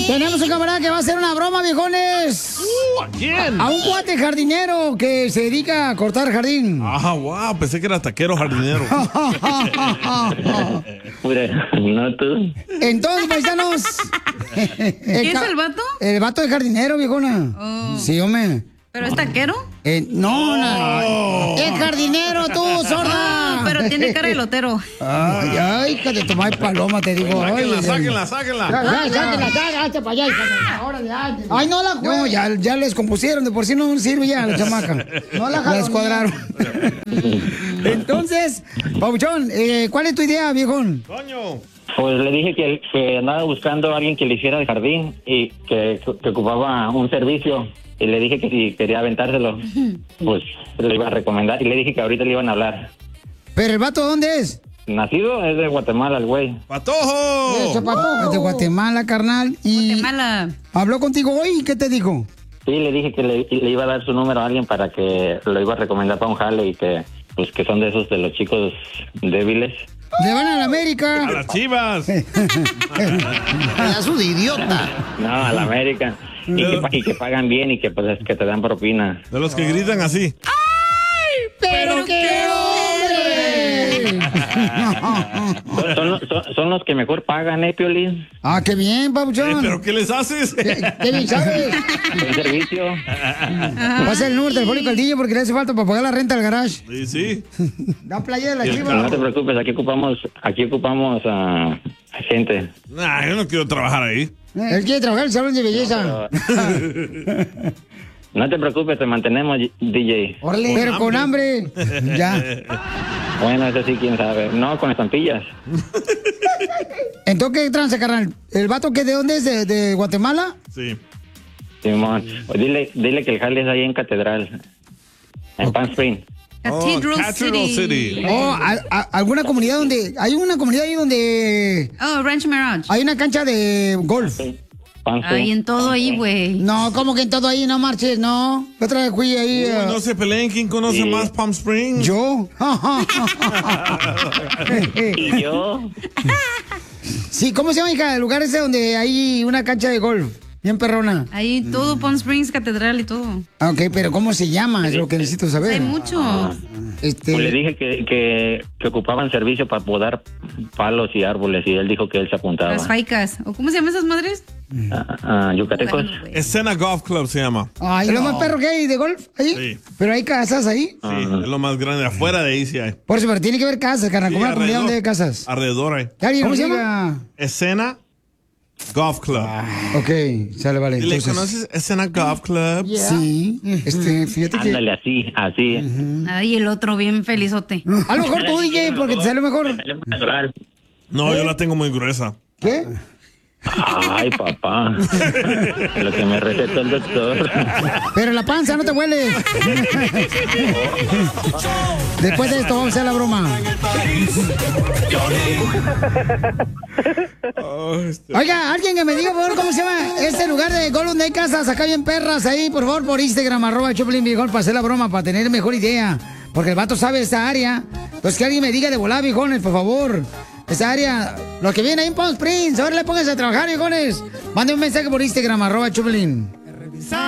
Tenemos un camarada que va a hacer una broma, viejones. ¿A quién? A un cuate jardinero que se dedica a cortar jardín. Ah, wow, pensé que era taquero jardinero. No tú. Entonces, paisanos. ¿Qué es el vato? El vato de jardinero, viejona. Oh. Sí, hombre. ¿Pero es taquero? No. Es jardinero tú, sorda. Pero tiene cara de lotero. Ay, hija de tu madre paloma, te digo. Sáquenla. Sáquenla, hazte para allá, hija. Ahora ya. Ay, no la juego. No, ya les compusieron, de por sí no sirve ya la chamaca. No la descuadraron. Entonces, Pabuchón, ¿cuál es tu idea, viejón? Coño. Pues le dije que andaba buscando a alguien que le hiciera el jardín y que ocupaba un servicio. Y le dije que si quería aventárselo, pues le iba a recomendar. Y le dije que ahorita le iban a hablar. ¿Pero el vato dónde es? Nacido es de Guatemala, el güey. ¡Patojo! Ese Patojo. Es de Guatemala, carnal. Y Guatemala. ¿Habló contigo hoy? ¿Qué te dijo? Sí, le dije que le iba a dar su número a alguien para que lo iba a recomendar para un jale y que, pues, que son de esos de los chicos débiles. Le van a la América. A las Chivas. Pedazo de idiota. No, a la América. Y que pagan bien y que, pues, que te dan propina. De los que gritan así. ¡Pero qué hombre! Son los que mejor pagan, Piolín? Ah, qué bien, Pabuchón. ¿Pero qué les haces? ¿Qué bien sabes? El servicio. Pasa el número telefónico al DJ porque le hace falta para pagar la renta al garage. Sí. Da playa de la Pero chiva. no te preocupes, aquí ocupamos a gente. Nah, yo no quiero trabajar ahí. Él quiere trabajar en el salón de belleza. No te preocupes, te mantenemos, DJ. Órale, pero con hambre. Ya. Bueno, eso sí, quién sabe. No, con estampillas. Entonces, ¿qué tranza, carnal? ¿El vato que de dónde es? ¿De Guatemala? Sí. Simón, pues dile que el jale es ahí en Catedral, en Palm Springs. Cathedral City. Oh, ¿alguna comunidad donde... Hay una comunidad ahí donde... Oh, Ranch Mirage. Hay una cancha de golf. Ay, en todo ahí, güey. No, ¿cómo que en todo ahí? No marches, no. Otra vez fui ahí... No se peleen, ¿quién conoce más Palm Springs? Yo. ¿Y yo? Sí, ¿cómo se llama, hija? El lugar ese donde hay una cancha de golf. Bien perrona. Ahí todo, Palm Springs, Catedral y todo. Ah, ok, pero ¿cómo se llama? Es lo que necesito saber. Hay muchos. Pues le dije que ocupaban servicio para podar palos y árboles y él dijo que él se apuntaba. Las faicas. ¿O cómo se llaman esas madres? Yucatecos. Escena Golf Club se llama. Ay, ¿es lo más perro que hay de golf ahí? Sí. ¿Pero hay casas ahí? Sí, es lo más grande. Afuera de ahí sí hay. Por eso, pero tiene que haber casas, carnal. Sí, ¿Cómo una comunidad donde hay casas? Alrededor hay. ¿Cómo se llama? Escena Golf Club. Ok, sale, vale. ¿Le Entonces, conoces Escena Golf Club? sí. Fíjate que... Ándale, así. Ay, el otro bien felizote. A lo mejor tú, DJ, porque te sale mejor. No, yo la tengo muy gruesa. ¿Qué? Ay, papá. Lo que me recetó el doctor. Pero la panza, no te huele. Después de esto vamos a hacer la broma. Oiga, alguien que me diga, por favor, ¿cómo se llama este lugar de golf donde hay casas acá bien perras ahí? Por favor, por Instagram, @Choplin para hacer la broma, para tener mejor idea. Porque el vato sabe esa área. Entonces que alguien me diga de volar, viejones, por favor. Esa área, los que vienen ahí en Palm Springs, ahora le pónganse a trabajar, viejones. Manden un mensaje por Instagram, @Choplin.